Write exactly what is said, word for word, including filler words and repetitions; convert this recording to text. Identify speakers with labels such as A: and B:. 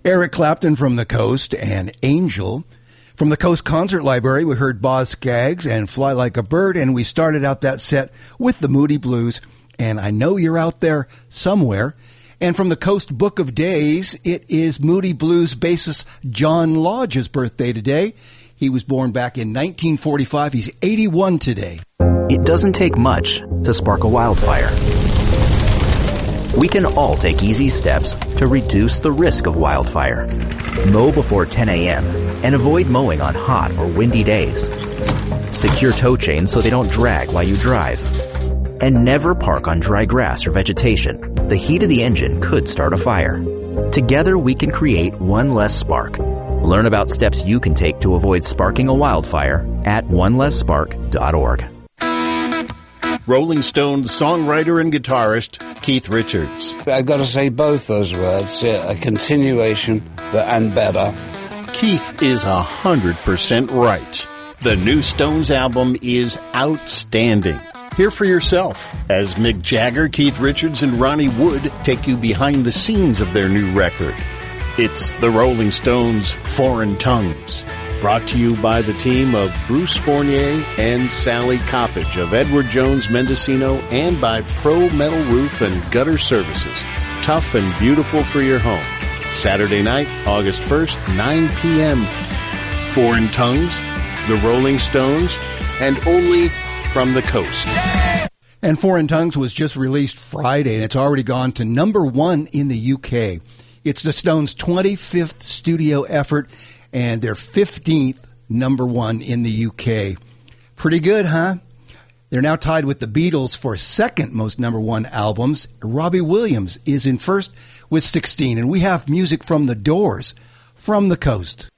A: Eric Clapton from the Coast and Angel. From the Coast Concert Library, we heard Boz Scaggs and Fly Like a Bird, and we started out that set with the Moody Blues, and I Know You're Out There Somewhere. And from the Coast Book of Days, it is Moody Blues bassist John Lodge's birthday today. He was born back in nineteen forty-five. He's eighty-one today.
B: It doesn't take much to spark a wildfire. We can all take easy steps to reduce the risk of wildfire. Mow before ten a.m. and avoid mowing on hot or windy days. Secure tow chains so they don't drag while you drive. And never park on dry grass or vegetation. The heat of the engine could start a fire. Together we can create one less spark. Learn about steps you can take to avoid sparking a wildfire at one less spark dot org.
C: Rolling Stones songwriter and guitarist Keith Richards.
D: I've got to say both those words, a continuation and better.
C: Keith is a hundred percent right. The new Stones album is outstanding. Hear for yourself as Mick Jagger, Keith Richards, and Ronnie Wood take you behind the scenes of their new record. It's the Rolling Stones' Foreign Tongues. Brought to you by the team of Bruce Fournier and Sally Coppage of Edward Jones Mendocino, and by Pro Metal Roof and Gutter Services. Tough and beautiful for your home. Saturday night, August first, nine p.m. Foreign Tongues, the Rolling Stones, and only from the Coast.
A: And Foreign Tongues was just released Friday, and it's already gone to number one in the U K. It's the Stones' twenty-fifth studio effort, and their fifteenth number one in the U K. Pretty good, huh? They're now tied with the Beatles for second most number one albums. Robbie Williams is in first with sixteen, and we have music from The Doors, From the Coast.